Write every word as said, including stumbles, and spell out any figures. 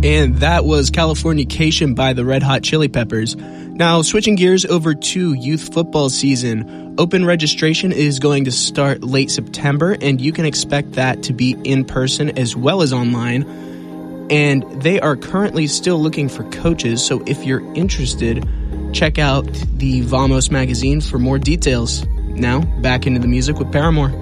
And that was Californication by the Red Hot Chili Peppers. Now, switching gears over to youth football season. Open registration is going to start late September, and you can expect that to be in person as well as online. And they are currently still looking for coaches, so if you're interested, check out the Vamos magazine for more details. Now, back into the music with Paramore.